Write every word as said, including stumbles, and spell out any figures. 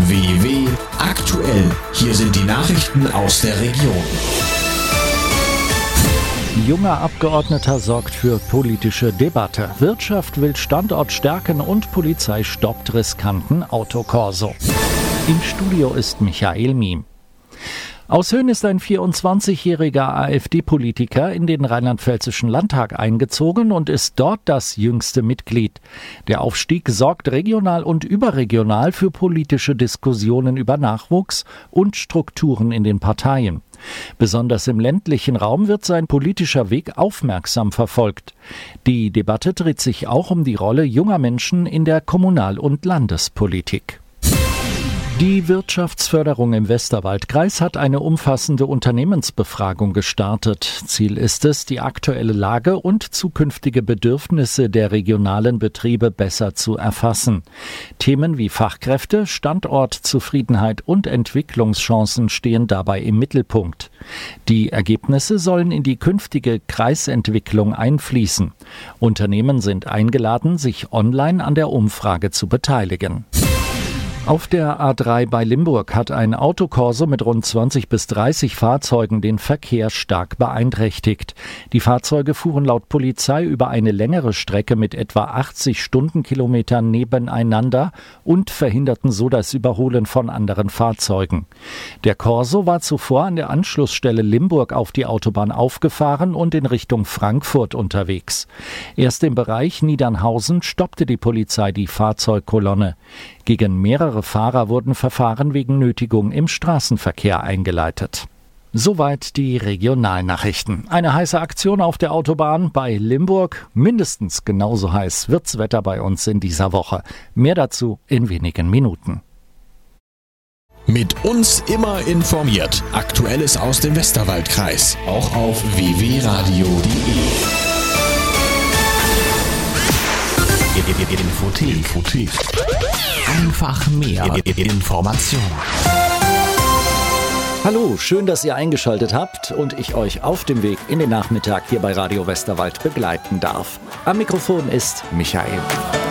W W aktuell. Hier sind die Nachrichten aus der Region. Junger Abgeordneter sorgt für politische Debatte. Wirtschaft will Standort stärken und Polizei stoppt riskanten Autokorso. Im Studio ist Michael Miem. Aus Höhen ist ein vierundzwanzigjähriger AfD-Politiker in den rheinland-pfälzischen Landtag eingezogen und ist dort das jüngste Mitglied. Der Aufstieg sorgt regional und überregional für politische Diskussionen über Nachwuchs und Strukturen in den Parteien. Besonders im ländlichen Raum wird sein politischer Weg aufmerksam verfolgt. Die Debatte dreht sich auch um die Rolle junger Menschen in der Kommunal- und Landespolitik. Die Wirtschaftsförderung im Westerwaldkreis hat eine umfassende Unternehmensbefragung gestartet. Ziel ist es, die aktuelle Lage und zukünftige Bedürfnisse der regionalen Betriebe besser zu erfassen. Themen wie Fachkräfte, Standortzufriedenheit und Entwicklungschancen stehen dabei im Mittelpunkt. Die Ergebnisse sollen in die künftige Kreisentwicklung einfließen. Unternehmen sind eingeladen, sich online an der Umfrage zu beteiligen. Auf der A drei bei Limburg hat ein Autokorso mit rund zwanzig bis dreißig Fahrzeugen den Verkehr stark beeinträchtigt. Die Fahrzeuge fuhren laut Polizei über eine längere Strecke mit etwa achtzig Stundenkilometern nebeneinander und verhinderten so das Überholen von anderen Fahrzeugen. Der Korso war zuvor an der Anschlussstelle Limburg auf die Autobahn aufgefahren und in Richtung Frankfurt unterwegs. Erst im Bereich Niedernhausen stoppte die Polizei die Fahrzeugkolonne. Gegen mehrere Fahrer wurden Verfahren wegen Nötigung im Straßenverkehr eingeleitet. Soweit die Regionalnachrichten. Eine heiße Aktion auf der Autobahn bei Limburg. Mindestens genauso heiß wird's Wetter bei uns in dieser Woche. Mehr dazu in wenigen Minuten. Mit uns immer informiert. Aktuelles aus dem Westerwaldkreis. Auch auf w w radio punkt de. Infothek. Infothek. Einfach mehr Information. Hallo, schön, dass ihr eingeschaltet habt und ich euch auf dem Weg in den Nachmittag hier bei Radio Westerwald begleiten darf. Am Mikrofon ist Michael.